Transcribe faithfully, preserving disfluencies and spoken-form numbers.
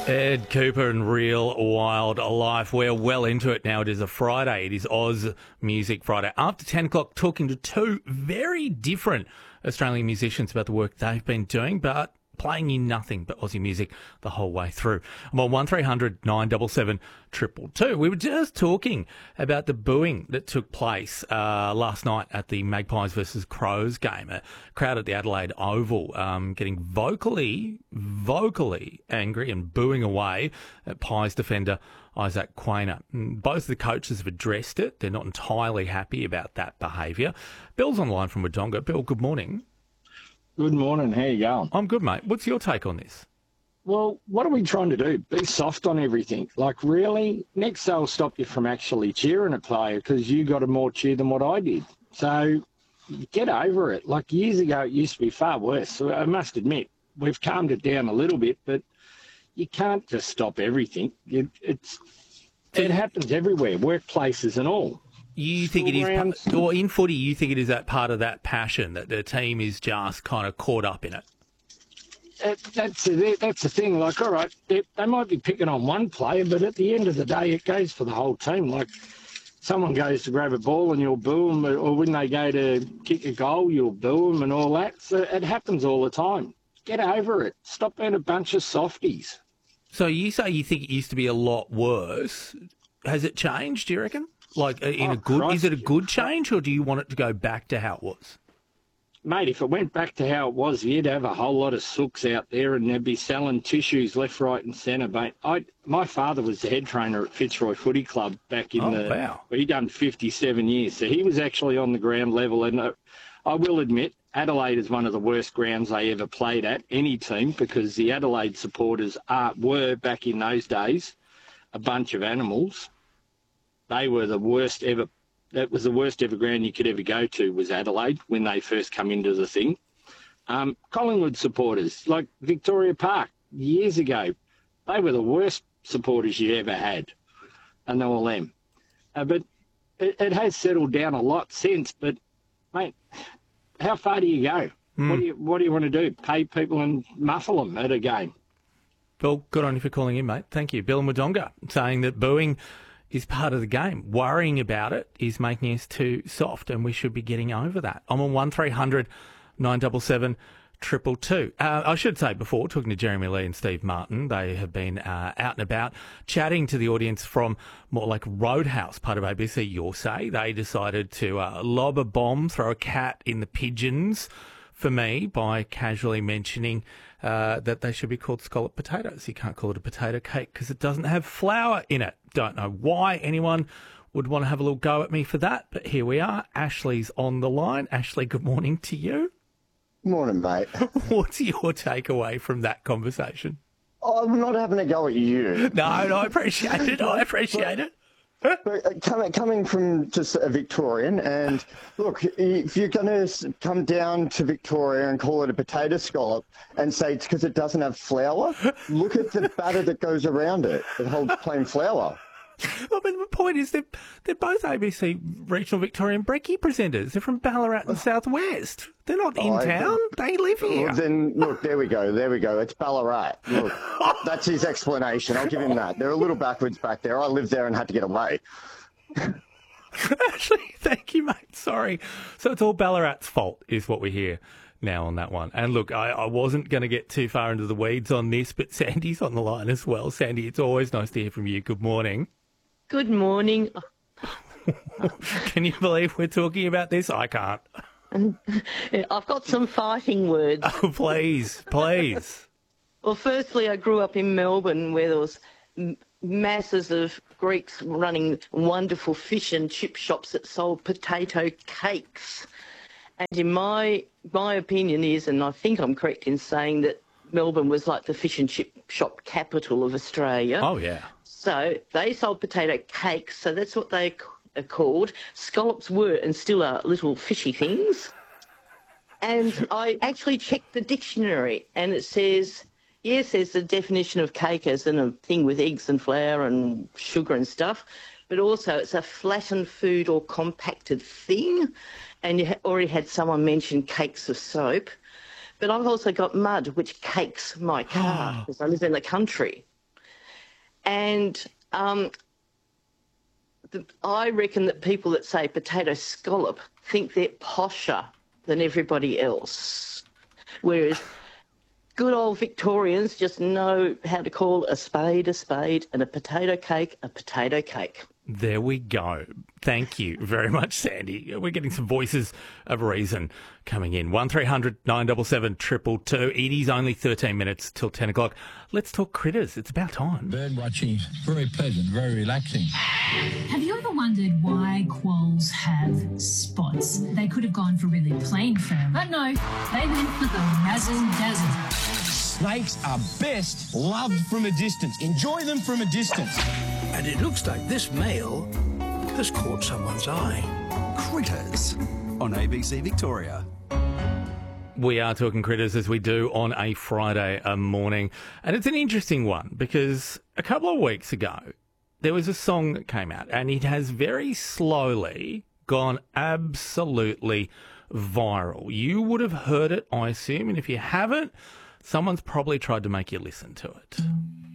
Ed Cooper and Real Wild Life. We're well into it now. It is a Friday. It is Oz Music Friday. After ten o'clock, talking to two very different Australian musicians about the work they've been doing, but playing you nothing but Aussie music the whole way through. I'm on one three hundred nine seven seven two two two. We were just talking about the booing that took place uh, last night at the Magpies versus Crows game. A crowd at the Adelaide Oval um, getting vocally, vocally angry and booing away at Pies defender Isaac Quainer. Both the coaches have addressed it. They're not entirely happy about that behaviour. Bill's online from Wodonga. Bill, good morning. Good morning. How you going? I'm good, mate. What's your take on this? Well, what are we trying to do? Be soft on everything. Like, really? Next they'll stop you from actually cheering a player because you got a more cheer than what I did. So get over it. Like, years ago, it used to be far worse. So I must admit, we've calmed it down a little bit, but you can't just stop everything. It, it's, it happens everywhere, workplaces and all. You think it is, or in footy, you think it is that part of that passion that the team is just kind of caught up in it? That, that's, the, that's the thing. Like, all right, they, they might be picking on one player, but at the end of the day, it goes for the whole team. Like, someone goes to grab a ball and you'll boo them, or when they go to kick a goal, you'll boo them and all that. So it happens all the time. Get over it. Stop being a bunch of softies. So you say you think it used to be a lot worse. Has it changed, do you reckon? Like, in oh, a good, Christ. is it a good change, or do you want it to go back to how it was? Mate, if it went back to how it was, you'd have a whole lot of sooks out there and they'd be selling tissues left, right and centre, mate. I, my father was the head trainer at Fitzroy Footy Club back in oh, the... wow. He done fifty-seven years, so he was actually on the ground level. And uh, I will admit, Adelaide is one of the worst grounds they ever played at, any team, because the Adelaide supporters are, were, back in those days, a bunch of animals. They were the worst ever. That was the worst ever ground you could ever go to, was Adelaide, when they first come into the thing. Um, Collingwood supporters, like Victoria Park, years ago, they were the worst supporters you ever had, and all them. Uh, but it, it has settled down a lot since. But, mate, how far do you go? Mm. What do you What do you want to do? Pay people and muffle them at a game? Bill, good on you for calling in, mate. Thank you. Bill in Wodonga saying that booing is part of the game. Worrying about it is making us too soft, and we should be getting over that. I'm on one three hundred nine seven seven two two two. Uh, I should say before, talking to Jeremy Lee and Steve Martin, they have been uh, out and about chatting to the audience from more like Roadhouse, part of A B C Your Say. They decided to uh, lob a bomb, throw a cat in the pigeons for me by casually mentioning uh, that they should be called scallop potatoes. You can't call it a potato cake because it doesn't have flour in it. Don't know why anyone would want to have a little go at me for that, but here we are. Ashley's on the line. Ashley, good morning to you. Morning, mate. What's your takeaway from that conversation? I'm not having a go at you. No, no, I appreciate it. I appreciate it. But coming, coming from just a Victorian, and look, if you're going to come down to Victoria and call it a potato scallop and say it's because it doesn't have flour, look at the batter that goes around it. It holds plain flour. I mean, the point is they're, they're both A B C Regional Victorian Brekkie presenters. They're from Ballarat and South West. They're not in oh, town. They live here. Well, then, look, there we go. There we go. It's Ballarat. Look, that's his explanation. I'll give him that. They're a little backwards back there. I lived there and had to get away. Actually, thank you, mate. Sorry. So it's all Ballarat's fault is what we hear now on that one. And look, I, I wasn't going to get too far into the weeds on this, but Sandy's on the line as well. Sandy, it's always nice to hear from you. Good morning. Good morning. Can you believe we're talking about this? I can't. I've got some fighting words. Oh, please, please. Well, firstly, I grew up in Melbourne where there was masses of Greeks running wonderful fish and chip shops that sold potato cakes. And in my my opinion is, and I think I'm correct in saying that Melbourne was like the fish and chip shop capital of Australia. Oh, yeah. So they sold potato cakes, so that's what they are called. Scallops were and still are little fishy things. And I actually checked the dictionary, and it says, yes, there's the definition of cake as in a thing with eggs and flour and sugar and stuff, but also it's a flattened food or compacted thing. And you already had someone mention cakes of soap. But I've also got mud, which cakes my car, because I live in the country. And um, the, I reckon that people that say potato scallop think they're posher than everybody else, whereas good old Victorians just know how to call a spade a spade and a potato cake a potato cake. There we go. Thank you very much, Sandy. We're getting some voices of reason coming in. one three hundred nine seven seven two two two. It is only thirteen minutes till ten o'clock. Let's talk critters. It's about time. Bird watching is very pleasant, very relaxing. Have you ever wondered why quolls have spots? They could have gone for really plain fur, but no, they went for the razzle dazzle. Snakes are best loved from a distance. Enjoy them from a distance. And it looks like this male has caught someone's eye. Critters on A B C Victoria. We are talking critters as we do on a Friday a morning. And it's an interesting one because a couple of weeks ago, there was a song that came out and it has very slowly gone absolutely viral. You would have heard it, I assume. And if you haven't, someone's probably tried to make you listen to it.